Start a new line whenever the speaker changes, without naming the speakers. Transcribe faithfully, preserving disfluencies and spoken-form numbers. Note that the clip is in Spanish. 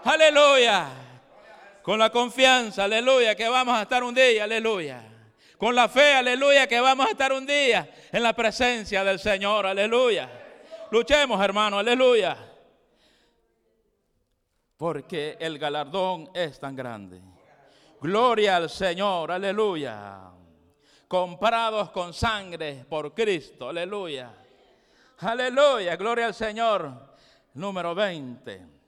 Aleluya. Con la confianza, aleluya, que vamos a estar un día, aleluya. Con la fe, aleluya, que vamos a estar un día en la presencia del Señor, aleluya. Luchemos, hermano, aleluya. Porque el galardón es tan grande. Gloria al Señor, aleluya. Comprados con sangre por Cristo, aleluya. Aleluya, gloria al Señor. Número veinte.